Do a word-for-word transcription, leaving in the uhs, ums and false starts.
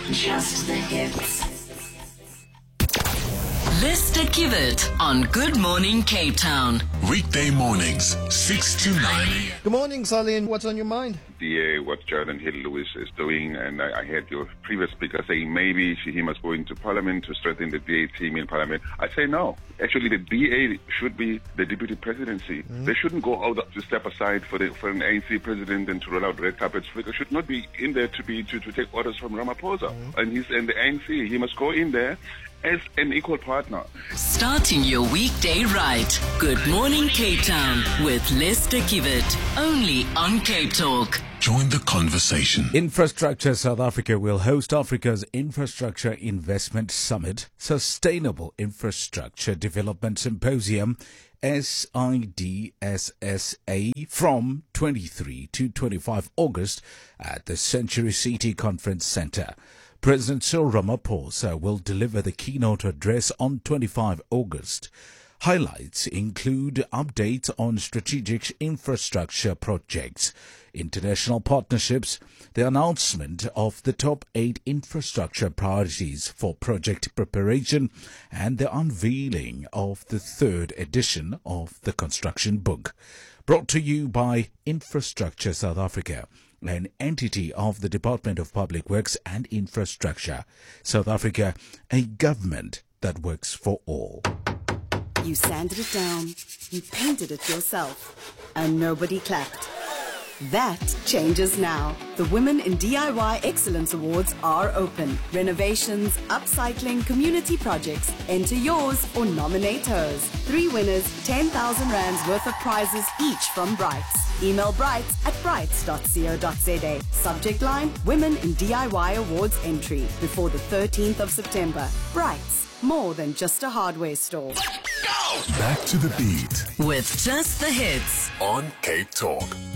Just the hits. Lister Kivet on Good Morning Cape Town. Weekday mornings, six to nine. Good morning, Sally, and what's on your mind? D A, what Jordan Hill-Lewis is doing, and I, I heard your previous speaker saying maybe she, he must go into Parliament to strengthen the D A team in Parliament. I say no. Actually, the D A should be the deputy presidency. Mm. They shouldn't go out to step aside for the for an A N C president and to roll out red carpets. They should not be in there to be to, to take orders from Ramaphosa. Mm. And he's in the A N C. He must go in there as an equal partner. Starting your weekday right. Good Morning Cape Town with Lister Kivet. Only on Cape Talk. Join the conversation. Infrastructure South Africa will host Africa's Infrastructure Investment Summit, Sustainable Infrastructure Development Symposium, S I D S S A, from twenty-third to twenty-fifth August at the Century City Conference Centre. President Cyril Ramaphosa will deliver the keynote address on twenty-fifth August. Highlights include updates on strategic infrastructure projects, international partnerships, the announcement of the top eight infrastructure priorities for project preparation, and the unveiling of the third edition of the construction book. Brought to you by Infrastructure South Africa, an entity of the Department of Public Works and Infrastructure. South Africa, a government that works for all. You sanded it down, you painted it yourself, and nobody clapped. That changes now. The Women in D I Y Excellence Awards are open. Renovations, upcycling, community projects. Enter yours or nominate hers. Three winners, ten thousand rands worth of prizes each from Brights. Email brights at brights dot co dot za. Subject line, Women in D I Y Awards entry before the thirteenth of September. Brights, more than just a hardware store. Back to the beat With Just the Hits on Cape Talk.